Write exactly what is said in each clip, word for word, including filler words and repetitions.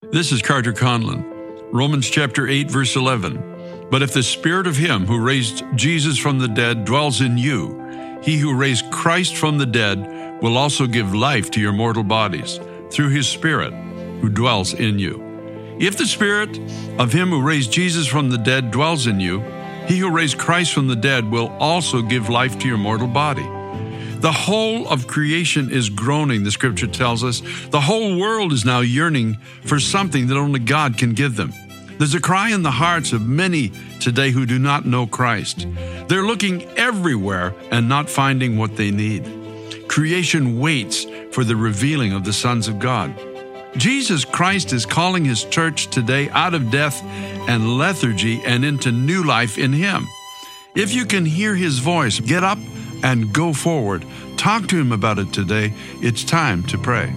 This is Carter Conlon. Romans chapter eight, verse eleven. But if the spirit of him who raised Jesus from the dead dwells in you, he who raised Christ from the dead will also give life to your mortal bodies through his spirit who dwells in you. If the spirit of him who raised Jesus from the dead dwells in you, he who raised Christ from the dead will also give life to your mortal body. The whole of creation is groaning, the scripture tells us. The whole world is now yearning for something that only God can give them. There's a cry in the hearts of many today who do not know Christ. They're looking everywhere and not finding what they need. Creation waits for the revealing of the sons of God. Jesus Christ is calling his church today out of death and lethargy and into new life in him. If you can hear his voice, get up and go forward. Talk to him about it today. It's time to pray.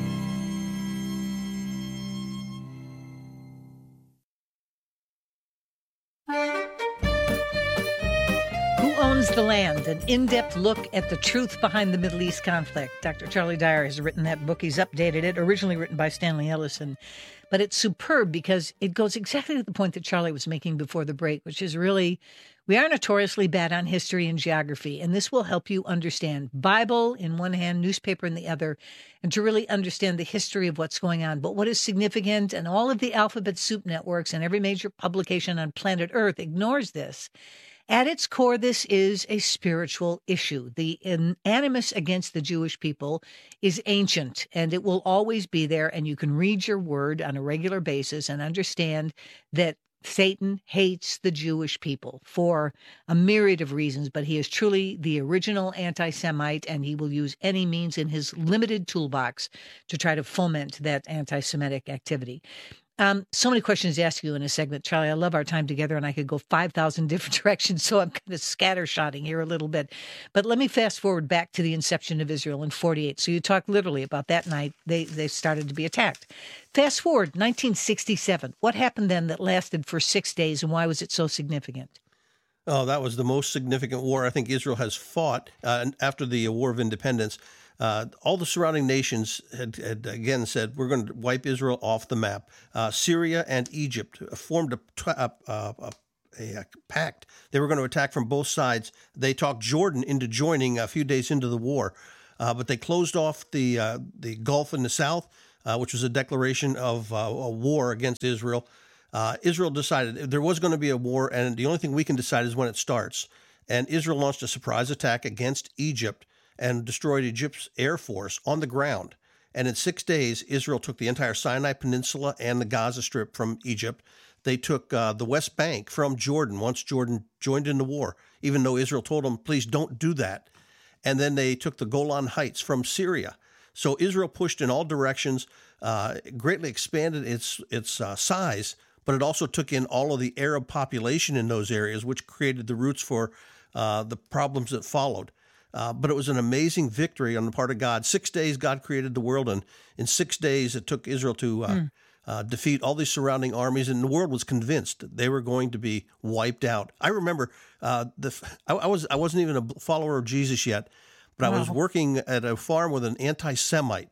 Who Owns the Land? An in-depth look at the truth behind the Middle East conflict. Doctor Charlie Dyer has written that book. He's updated it, originally written by Stanley Ellison. But it's superb because it goes exactly to the point that Charlie was making before the break, which is really, we are notoriously bad on history and geography, and this will help you understand Bible in one hand, newspaper in the other, and to really understand the history of what's going on. But what is significant, and all of the alphabet soup networks and every major publication on planet Earth ignores this. At its core, this is a spiritual issue. The animus against the Jewish people is ancient, and it will always be there, and you can read your word on a regular basis and understand that Satan hates the Jewish people for a myriad of reasons, but he is truly the original anti-Semite, and he will use any means in his limited toolbox to try to foment that anti-Semitic activity. Um, so many questions to ask you in a segment, Charlie. I love our time together, and I could go five thousand different directions, so I'm kind of scattershotting here a little bit. But let me fast forward back to the inception of Israel in forty-eight. So you talk literally about that night they, they started to be attacked. Fast forward, nineteen sixty-seven. What happened then that lasted for six days, and why was it so significant? Oh, that was the most significant war I think Israel has fought uh, after the War of Independence. Uh, all the surrounding nations had, had again said, we're going to wipe Israel off the map. Uh, Syria and Egypt formed a, a, a, a, a pact. They were going to attack from both sides. They talked Jordan into joining a few days into the war, uh, but they closed off the uh, the Gulf in the south, uh, which was a declaration of uh, a war against Israel. Uh, Israel decided there was going to be a war, and the only thing we can decide is when it starts. And Israel launched a surprise attack against Egypt and destroyed Egypt's air force on the ground. And in six days, Israel took the entire Sinai Peninsula and the Gaza Strip from Egypt. They took uh, the West Bank from Jordan once Jordan joined in the war, even though Israel told them, please don't do that. And then they took the Golan Heights from Syria. So Israel pushed in all directions, uh, greatly expanded its its uh, size, but it also took in all of the Arab population in those areas, which created the roots for uh, the problems that followed. Uh, but it was an amazing victory on the part of God. Six days, God created the world, and in six days, it took Israel to uh, mm. uh, defeat all these surrounding armies, and the world was convinced they were going to be wiped out. I remember uh, the I, I was I wasn't even a follower of Jesus yet, but wow. I was working at a farm with an anti-Semite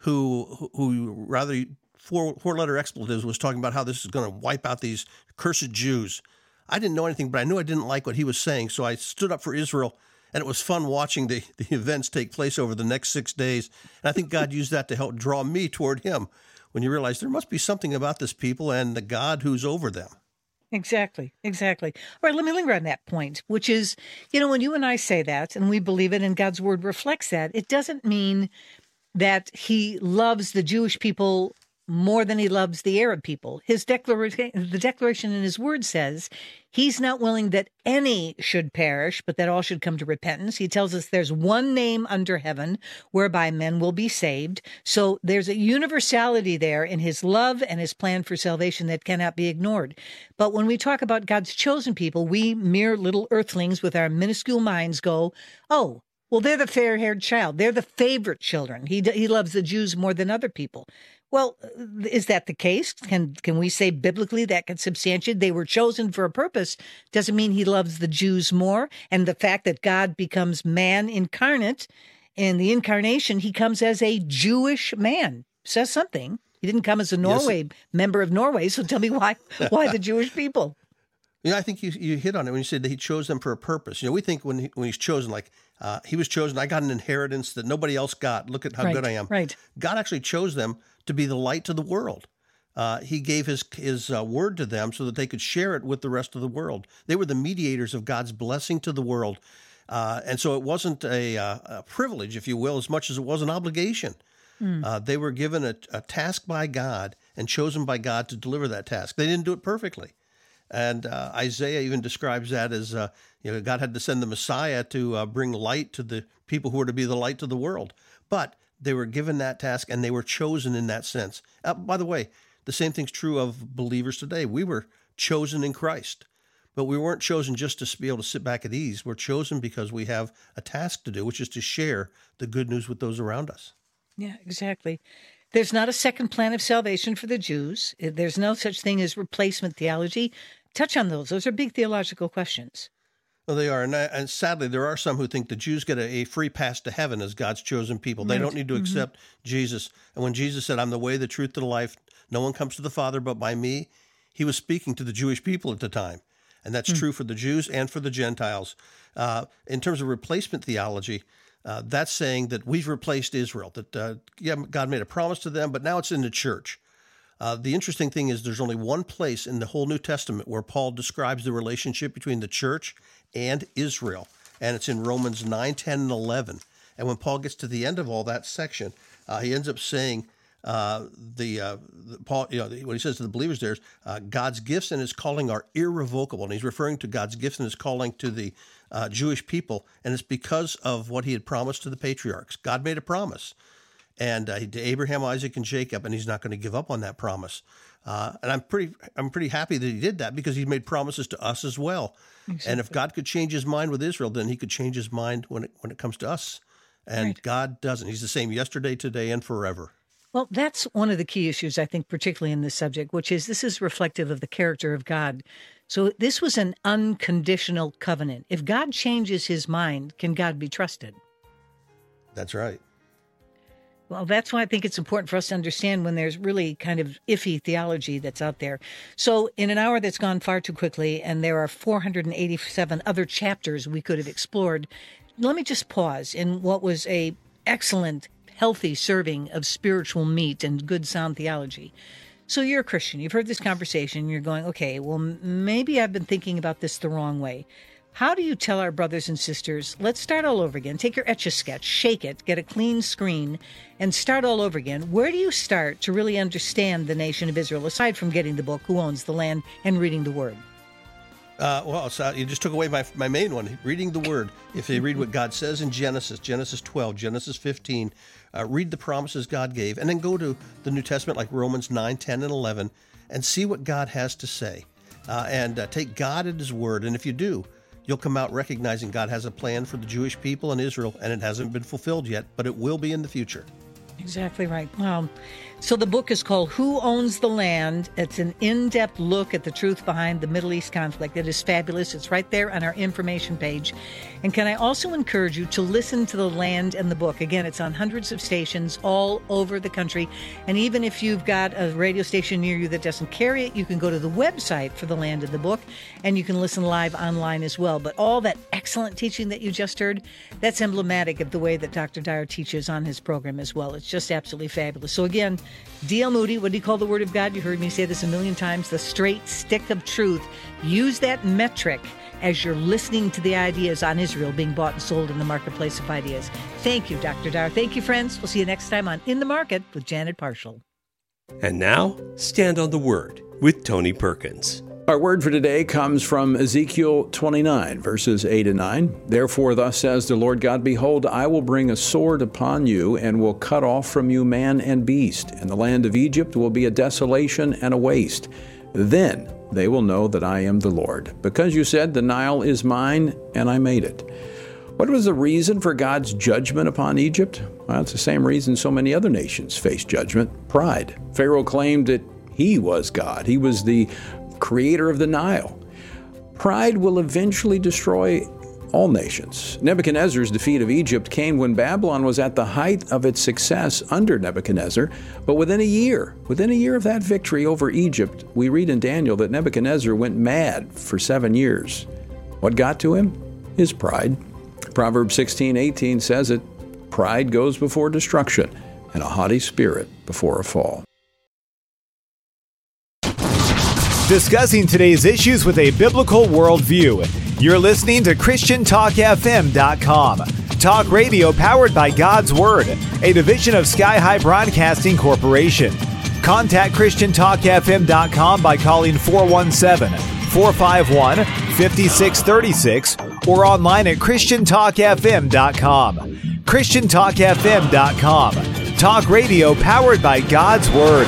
who who rather four four letter expletives was talking about how this is going to wipe out these cursed Jews. I didn't know anything, but I knew I didn't like what he was saying, so I stood up for Israel. And it was fun watching the, the events take place over the next six days. And I think God used that to help draw me toward him when you realize there must be something about this people and the God who's over them. Exactly, exactly. All right, let me linger on that point, which is, you know, when you and I say that and we believe it and God's word reflects that, it doesn't mean that he loves the Jewish people more than he loves the Arab people. His declaration, the declaration in his word says he's not willing that any should perish, but that all should come to repentance. He tells us there's one name under heaven whereby men will be saved. So there's a universality there in his love and his plan for salvation that cannot be ignored. But when we talk about God's chosen people, we mere little earthlings with our minuscule minds go, oh, well, they're the fair-haired child. They're the favorite children. He he loves the Jews more than other people. Well, is that the case? Can can we say biblically that can substantiate they were chosen for a purpose? Doesn't mean he loves the Jews more. And the fact that God becomes man incarnate, in the incarnation, he comes as a Jewish man, says something. He didn't come as a Norway yes. member of Norway. So tell me why why the Jewish people? Yeah, I think you you hit on it when you said that he chose them for a purpose. You know, we think when he, when he's chosen, like uh, he was chosen, I got an inheritance that nobody else got. Look at how right, good I am. Right. God actually chose them to be the light to the world. Uh, he gave his his uh, word to them so that they could share it with the rest of the world. They were the mediators of God's blessing to the world. Uh, and so it wasn't a, uh, a privilege, if you will, as much as it was an obligation. Mm. Uh, they were given a, a task by God and chosen by God to deliver that task. They didn't do it perfectly. And uh, Isaiah even describes that as, uh, you know, God had to send the Messiah to uh, bring light to the people who were to be the light to the world. But they were given that task and they were chosen in that sense. Uh, by the way, the same thing's true of believers today. We were chosen in Christ, but we weren't chosen just to be able to sit back at ease. We're chosen because we have a task to do, which is to share the good news with those around us. Yeah, exactly. There's not a second plan of salvation for the Jews. There's no such thing as replacement theology. Touch on those. Those are big theological questions. Well, they are. And, and sadly, there are some who think the Jews get a, a free pass to heaven as God's chosen people. They right. don't need to mm-hmm. accept Jesus. And when Jesus said, I'm the way, the truth, and the life, no one comes to the Father but by me, he was speaking to the Jewish people at the time. And that's mm-hmm. true for the Jews and for the Gentiles. Uh, in terms of replacement theology, uh, that's saying that we've replaced Israel, that uh, yeah, God made a promise to them, but now it's in the church. Uh, the interesting thing is there's only one place in the whole New Testament where Paul describes the relationship between the church and Israel, and it's in Romans nine, ten, and eleven. And when Paul gets to the end of all that section, uh, he ends up saying, uh, the, uh, the Paul, you know, what he says to the believers there is, uh, God's gifts and his calling are irrevocable. And he's referring to God's gifts and his calling to the uh, Jewish people, and it's because of what he had promised to the patriarchs. God made a promise. And uh, to Abraham, Isaac, and Jacob, and he's not going to give up on that promise. Uh, and I'm pretty, I'm pretty happy that he did that because he made promises to us as well. Exactly. And if God could change his mind with Israel, then he could change his mind when it when it comes to us. And right. God doesn't. He's the same yesterday, today, and forever. Well, that's one of the key issues, I think, particularly in this subject, which is this is reflective of the character of God. So this was an unconditional covenant. If God changes his mind, can God be trusted? That's right. Well, that's why I think it's important for us to understand when there's really kind of iffy theology that's out there. So in an hour that's gone far too quickly, and there are four hundred eighty-seven other chapters we could have explored, let me just pause in what was a excellent, healthy serving of spiritual meat and good sound theology. So you're a Christian. You've heard this conversation. You're going, okay, well, maybe I've been thinking about this the wrong way. How do you tell our brothers and sisters, let's start all over again. Take your Etch-a-Sketch, shake it, get a clean screen, and start all over again. Where do you start to really understand the nation of Israel, aside from getting the book, Who Owns the Land, and reading the Word? Uh, well, so you just took away my my main one, reading the Word. If they read what God says in Genesis, Genesis twelve, Genesis fifteen, uh, read the promises God gave, and then go to the New Testament like Romans nine, ten, and eleven, and see what God has to say. Uh, and uh, take God at his word, and if you do, you'll come out recognizing God has a plan for the Jewish people in Israel, and it hasn't been fulfilled yet, but it will be in the future. Exactly right. Well, so the book is called Who Owns the Land? It's an in-depth look at the truth behind the Middle East conflict. It is fabulous. It's right there on our information page. And can I also encourage you to listen to The Land and the Book? Again, it's on hundreds of stations all over the country. And even if you've got a radio station near you that doesn't carry it, you can go to the website for The Land and the Book, and you can listen live online as well. But all that excellent teaching that you just heard, that's emblematic of the way that Doctor Dyer teaches on his program as well. It's just absolutely fabulous. So again, D L Moody, what do you call the Word of God? You heard me say this a million times, the straight stick of truth. Use that metric as you're listening to the ideas on Israel being bought and sold in the marketplace of ideas. Thank you, Doctor Dyer. Thank you, friends. We'll see you next time on In the Market with Janet Parshall. And now, Stand on the Word with Tony Perkins. Our word for today comes from Ezekiel twenty-nine, verses eight and nine. Therefore, thus says the Lord God, behold, I will bring a sword upon you, and will cut off from you man and beast, and the land of Egypt will be a desolation and a waste. Then they will know that I am the Lord, because you said, the Nile is mine, and I made it. What was the reason for God's judgment upon Egypt? Well, it's the same reason so many other nations face judgment: pride. Pharaoh claimed that he was God. He was the creator of the Nile. Pride will eventually destroy all nations. Nebuchadnezzar's defeat of Egypt came when Babylon was at the height of its success under Nebuchadnezzar. But within a year, within a year of that victory over Egypt, we read in Daniel that Nebuchadnezzar went mad for seven years. What got to him? His pride. Proverbs sixteen eighteen says it, "Pride goes before destruction, and a haughty spirit before a fall." Discussing today's issues with a biblical worldview. You're listening to Christian Talk F M dot com. Talk radio powered by God's Word, a division of Sky High Broadcasting Corporation. Contact Christian Talk F M dot com by calling four one seven, four five one, five six three six or online at Christian Talk F M dot com. Christian Talk F M dot com. Talk radio powered by God's Word.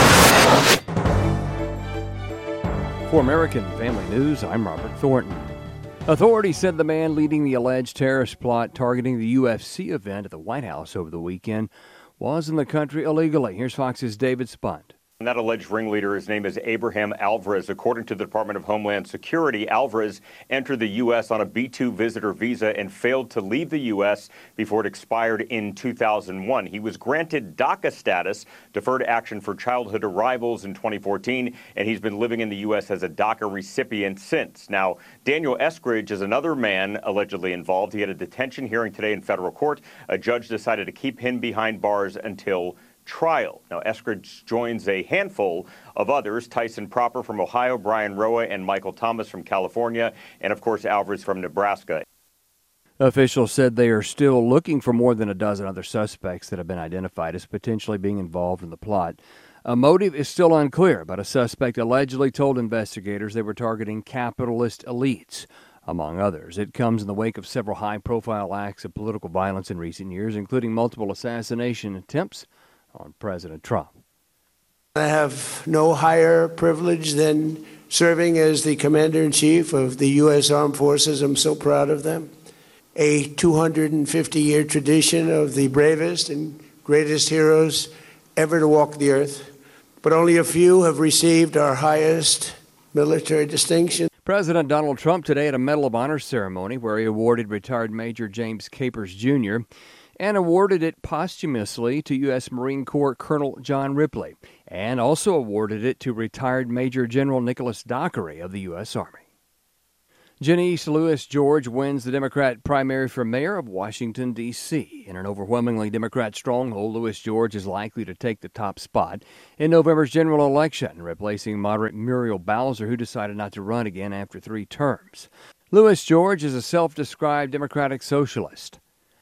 For American Family News, I'm Robert Thornton. Authorities said the man leading the alleged terrorist plot targeting the U F C event at the White House over the weekend was in the country illegally. Here's Fox's David Spunt. And that alleged ringleader, his name is Abraham Alvarez. According to the Department of Homeland Security, Alvarez entered the U S on a B two visitor visa and failed to leave the U S before it expired in two thousand one. He was granted DACA status, deferred action for childhood arrivals, in twenty fourteen, and he's been living in the U S as a DACA recipient since. Now, Daniel Eskridge is another man allegedly involved. He had a detention hearing today in federal court. A judge decided to keep him behind bars until trial. Now, Eskridge joins a handful of others, Tyson Proper from Ohio, Brian Roa, and Michael Thomas from California, and of course Alvarez from Nebraska. Officials said they are still looking for more than a dozen other suspects that have been identified as potentially being involved in the plot. A motive is still unclear, but a suspect allegedly told investigators they were targeting capitalist elites, among others. It comes in the wake of several high-profile acts of political violence in recent years, including multiple assassination attempts on President Trump. I have no higher privilege than serving as the Commander-in-Chief of the U S Armed Forces. I'm so proud of them. A two hundred fifty year tradition of the bravest and greatest heroes ever to walk the earth. But only a few have received our highest military distinction. President Donald Trump today at a Medal of Honor ceremony where he awarded retired Major James Capers Junior and awarded it posthumously to U S Marine Corps Colonel John Ripley, and also awarded it to retired Major General Nicholas Dockery of the U S Army. Janice Lewis George wins the Democrat primary for mayor of Washington, D C In an overwhelmingly Democrat stronghold, Lewis George is likely to take the top spot in November's general election, replacing moderate Muriel Bowser, who decided not to run again after three terms. Lewis George is a self-described Democratic socialist.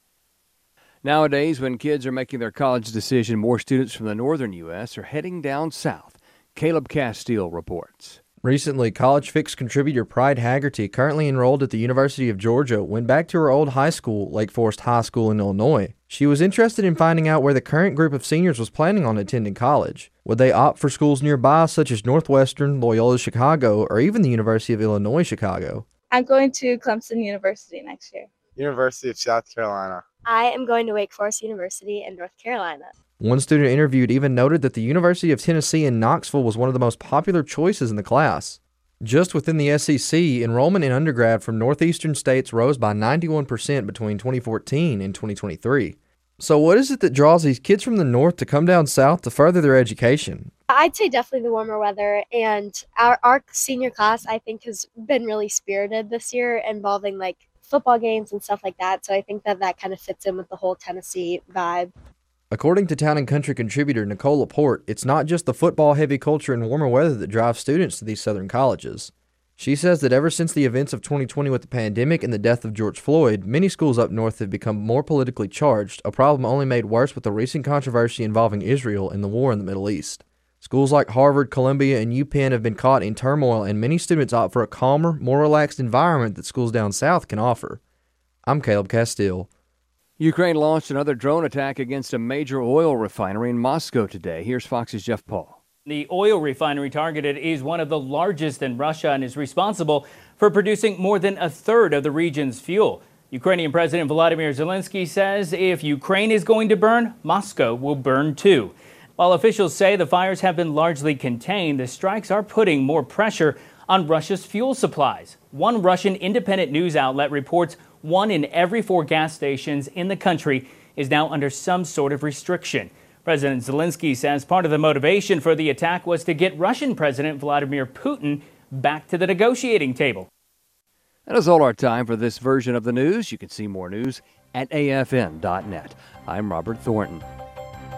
Nowadays, when kids are making their college decision, more students from the northern U S are heading down south. Caleb Castile reports. Recently, College Fix contributor Pride Haggerty, currently enrolled at the University of Georgia, went back to her old high school, Lake Forest High School in Illinois. She was interested in finding out where the current group of seniors was planning on attending college. Would they opt for schools nearby, such as Northwestern, Loyola Chicago, or even the University of Illinois Chicago? I'm going to Clemson University next year. University of South Carolina. I am going to Wake Forest University in North Carolina. One student interviewed even noted that the University of Tennessee in Knoxville was one of the most popular choices in the class. Just within the S E C, enrollment in undergrad from northeastern states rose by ninety-one percent between twenty fourteen and twenty twenty-three. So what is it that draws these kids from the north to come down south to further their education? I'd say definitely the warmer weather, and our, our senior class, I think, has been really spirited this year, involving like football games and stuff like that. So I think that that kind of fits in with the whole Tennessee vibe. According to Town and Country contributor Nicole Laporte, it's not just the football-heavy culture and warmer weather that drives students to these southern colleges. She says that ever since the events of twenty twenty with the pandemic and the death of George Floyd, many schools up north have become more politically charged, a problem only made worse with the recent controversy involving Israel and the war in the Middle East. Schools like Harvard, Columbia, and UPenn have been caught in turmoil, and many students opt for a calmer, more relaxed environment that schools down south can offer. I'm Caleb Castile. Ukraine launched another drone attack against a major oil refinery in Moscow today. Here's Fox's Jeff Paul. The oil refinery targeted is one of the largest in Russia and is responsible for producing more than a third of the region's fuel. Ukrainian President Volodymyr Zelensky says if Ukraine is going to burn, Moscow will burn too. While officials say the fires have been largely contained, the strikes are putting more pressure on Russia's fuel supplies. One Russian independent news outlet reports one in every four gas stations in the country is now under some sort of restriction. President Zelensky says part of the motivation for the attack was to get Russian President Vladimir Putin back to the negotiating table. That is all our time for this version of the news. You can see more news at A F N dot net. I'm Robert Thornton.